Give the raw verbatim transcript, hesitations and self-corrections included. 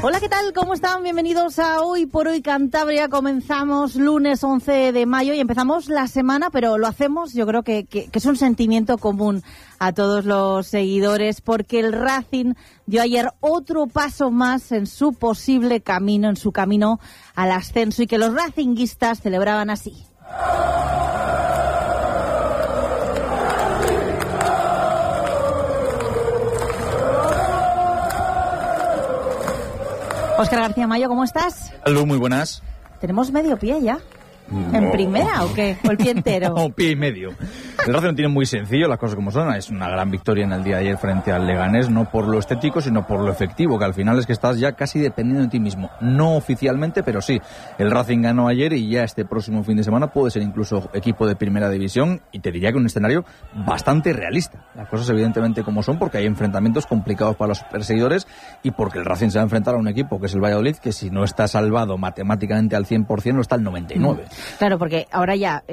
Hola, ¿qué tal? ¿Cómo están? Bienvenidos a Hoy por Hoy Cantabria. Comenzamos lunes once de mayo y empezamos la semana, pero lo hacemos, yo creo que, que, que es un sentimiento común a todos los seguidores, porque el Racing dio ayer otro paso más en su posible camino, en su camino al ascenso, y que los racinguistas celebraban así. Óscar García Mayo, ¿cómo estás? Hola, muy buenas. ¿Tenemos medio pie ya? No. ¿En primera o qué? ¿O el pie entero? Un pie y medio. El Racing tiene muy sencillo, las cosas como son. Es una gran victoria en el día de ayer frente al Leganés, no por lo estético, sino por lo efectivo, que al final es que estás ya casi dependiendo de ti mismo. No oficialmente, pero sí. El Racing ganó ayer y ya este próximo fin de semana puede ser incluso equipo de primera división, y te diría que un escenario bastante realista. Las cosas evidentemente como son, porque hay enfrentamientos complicados para los perseguidores y porque el Racing se va a enfrentar a un equipo que es el Valladolid, que si no está salvado matemáticamente al cien por ciento, no está al noventa y nueve por ciento. Claro, porque ahora ya